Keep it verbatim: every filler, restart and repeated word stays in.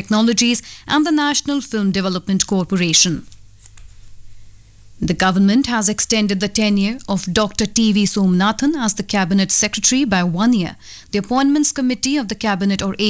Technologies and the National Film Development Corporation. The government has extended the tenure of Doctor T V Somnathan as the Cabinet Secretary by one year. The Appointments Committee of the Cabinet or